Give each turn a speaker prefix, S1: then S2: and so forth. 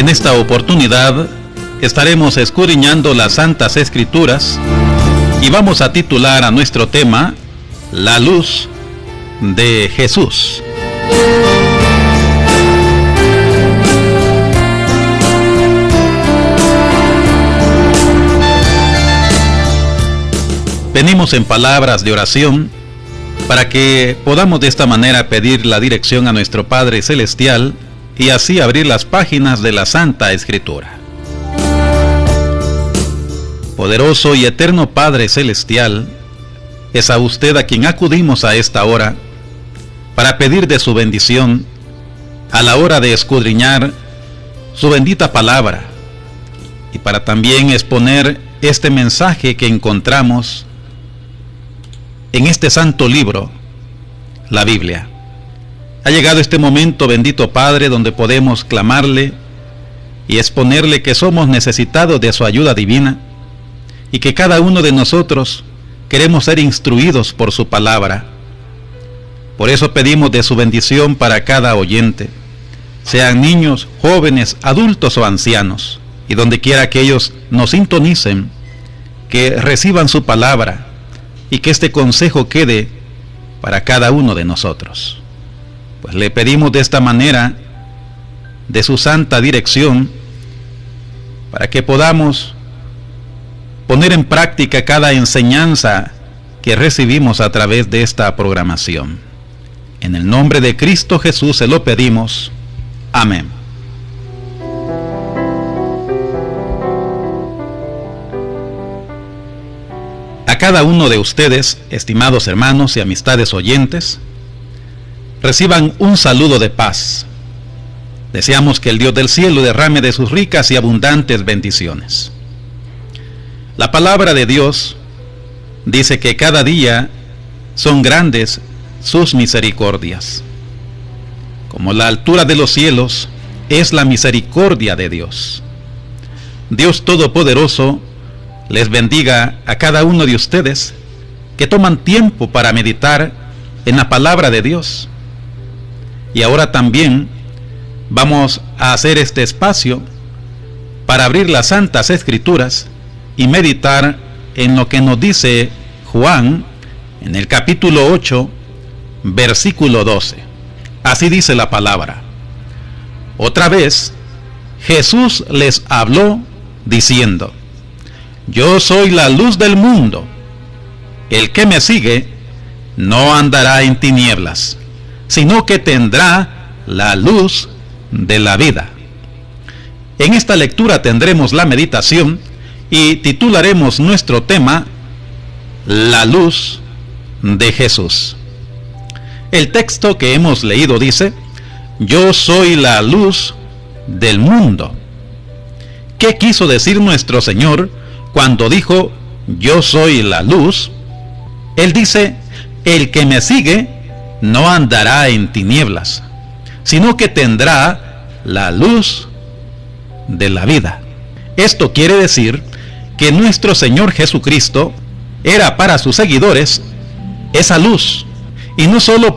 S1: En esta oportunidad estaremos escudriñando las Santas Escrituras y vamos a titular a nuestro tema La luz de Jesús. Venimos en palabras de oración para que podamos de esta manera pedir la dirección a nuestro Padre Celestial y así abrir las páginas de la Santa Escritura. Poderoso y eterno Padre Celestial, es a usted a quien acudimos a esta hora para pedir de su bendición a la hora de escudriñar su bendita palabra y para también exponer este mensaje que encontramos en este santo libro, la Biblia. Ha llegado este momento, bendito Padre, donde podemos clamarle y exponerle que somos necesitados de su ayuda divina y que cada uno de nosotros queremos ser instruidos por su palabra. Por eso pedimos de su bendición para cada oyente, sean niños, jóvenes, adultos o ancianos, y donde quiera que ellos nos sintonicen, que reciban su palabra y que este consejo quede para cada uno de nosotros. Pues le pedimos de esta manera, de su santa dirección, para que podamos poner en práctica cada enseñanza que recibimos a través de esta programación. En el nombre de Cristo Jesús se lo pedimos. Amén. A cada uno de ustedes, estimados hermanos y amistades oyentes, reciban un saludo de paz. Deseamos que el Dios del cielo derrame de sus ricas y abundantes bendiciones. La palabra de Dios dice que cada día son grandes sus misericordias. Como la altura de los cielos es la misericordia de Dios. Dios Todopoderoso les bendiga a cada uno de ustedes que toman tiempo para meditar en la palabra de Dios. Y ahora también vamos a hacer este espacio para abrir las Santas Escrituras y meditar en lo que nos dice Juan en el capítulo 8, versículo 12. Así dice la palabra. Otra vez, Jesús les habló diciendo: Yo soy la luz del mundo. El que me sigue no andará en tinieblas, sino que tendrá la luz de la vida. En esta lectura tendremos la meditación y titularemos nuestro tema La luz de Jesús. El texto que hemos leído dice: Yo soy la luz del mundo. ¿Qué quiso decir nuestro Señor cuando dijo yo soy la luz? Él dice: el que me sigue no andará en tinieblas, sino que tendrá la luz de la vida. Esto quiere decir que nuestro Señor Jesucristo era para sus seguidores esa luz, y no solo